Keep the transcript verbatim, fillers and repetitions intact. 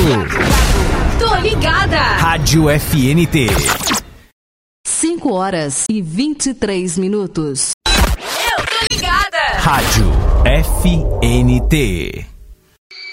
Tô ligada. Rádio F N T. cinco horas e vinte e três minutos. Eu tô ligada. Rádio F N T.